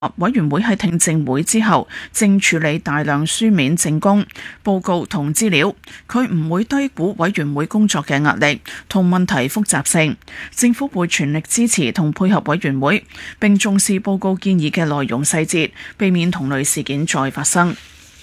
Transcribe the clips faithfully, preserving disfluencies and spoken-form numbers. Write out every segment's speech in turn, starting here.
委員會喺聽證會之後，正處理大量書面證供、報告同資料。佢唔會低估委員會工作嘅壓力同問題複雜性。政府會全力支持同配合委員會，並重視報告建議嘅內容細節，避免同類事件再發生。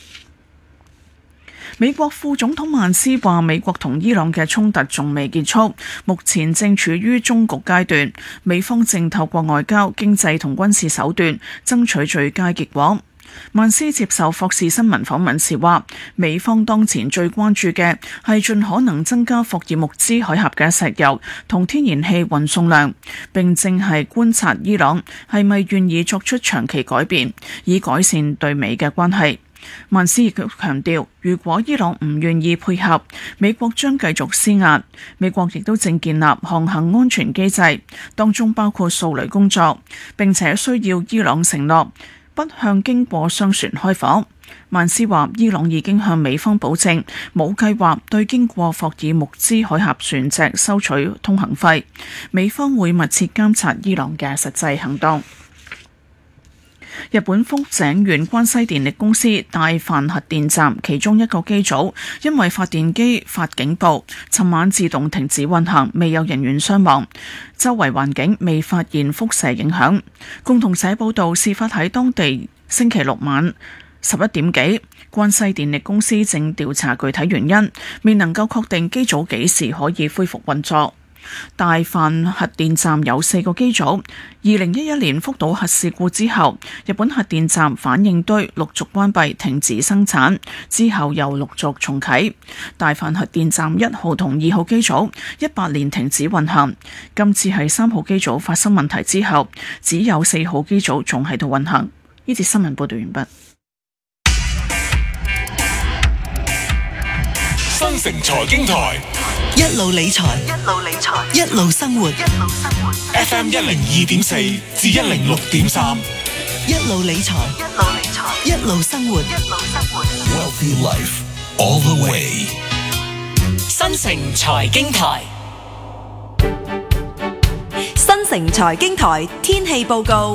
美國副總統曼斯話：美國同伊朗嘅衝突仲未結束，目前正處於終局階段。美方正透過外交、經濟同軍事手段爭取最佳結果。曼斯接受霍士新聞訪問時話：美方當前最關注嘅係盡可能增加霍爾木茲海峽嘅石油同天然氣運送量，並正係觀察伊朗係咪願意作出長期改變，以改善對美嘅關係。曼斯亦強調，如果伊朗唔願意配合，美國將繼續施壓。美國亦都正建立航行安全機制，當中包括掃雷工作，並且需要伊朗承諾不向經過商船開火。曼斯話，伊朗已經向美方保證冇計劃對經過霍爾木茲海峽船隻收取通行費，美方會密切監察伊朗嘅實際行動。日本福井縣關西電力公司大飯核電站其中一個機組因為發電機發警報，尋晚自動停止運行，未有人員傷亡，周圍環境未發現輻射影響。共同社報道，事發喺當地星期六晚十一點幾，關西電力公司正調查具體原因，未能夠確定機組幾時可以恢復運作。大飯核電站有四個機組，二零一一年福島核事故之後，日本核電站反應堆陸續關閉停止生產，之後又陸續重啟。大飯核電站一號同二號機組一八年停止運行，今次係三號機組發生問題之後，只有四號機組仲喺度運行。呢節新聞報道完畢。 新城財經台一路理財，一路理財，一路生活，一路生活。 F M 一零二點四至一零六點三， 一路理財，一路理財，一路生活，一路生活。 Wealthy Life all the way。 新城財經台， 新城財經台天氣報告。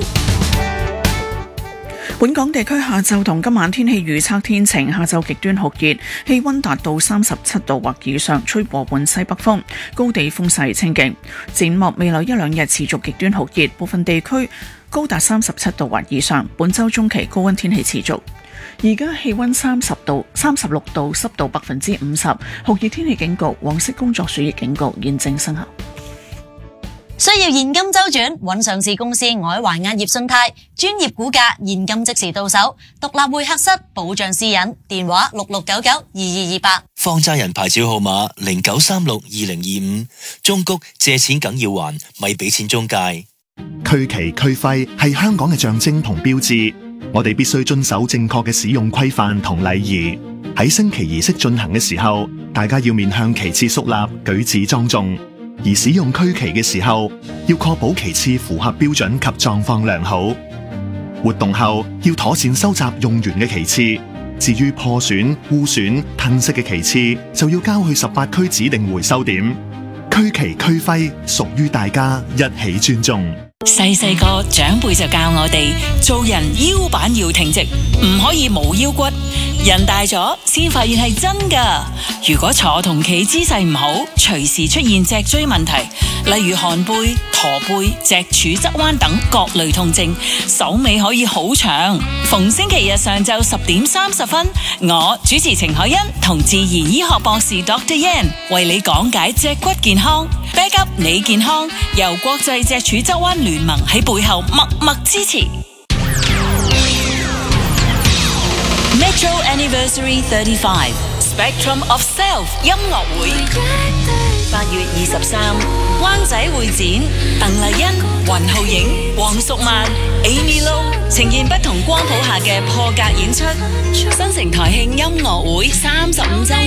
本港地區下晝同今晚天氣預測天晴，下晝極端酷熱，氣溫達到三十七度或以上，吹和緩西北風，高地風勢清勁。展望未來一兩日持續極端酷熱，部分地區高達三十七度或以上。本週中期高溫天氣持續。而家氣溫三十度、三十六度，濕度百分之五十，酷熱天氣警告、黃色工作暑熱警告現正生效。 需要現金周轉，揾上市公司外環壓業信貸，專業估價，現金即時到手，獨立會客室，保障私隱，電話六六九九二二二八。 放債人牌照號碼零九三六二零二五。中谷借錢梗要還，咪俾錢中介。 區旗區徽係香港嘅象徵同標誌，我哋必須遵守正確嘅使用規範同禮儀。喺升旗儀式進行嘅時候，大家要面向旗幟肅立，舉止莊重。而使用區旗嘅時候，要確保旗幟符合標準及狀況良好。活動後要妥善收集用完嘅旗幟，至於破損、污損、褪色嘅旗幟，就要交去十八區指定回收點。區旗區徽屬於大家，一起尊重。 細細個長輩就教我哋做人腰板要挺直，唔可以冇腰骨。人大咗先發現係真噶。如果坐同企姿勢唔好，隨時出現脊椎問題，例如寒背、駝背、脊柱側彎等各類痛症，手尾可以好長。逢星期日上晝十點三十分，我主持程海欣同自然醫學博士 Doctor Yan 為你講解脊骨健康，back up 你健康，由國際脊柱側彎聯盟喺背後默默支持。Metro Anniversary thirty-five Spectrum of Self 音樂會，八月二十三，灣仔會展，鄧麗欣、雲浩影、黃淑曼、Amy Lo 呈現不同光譜下嘅破格演出。新城台慶音樂會三十五週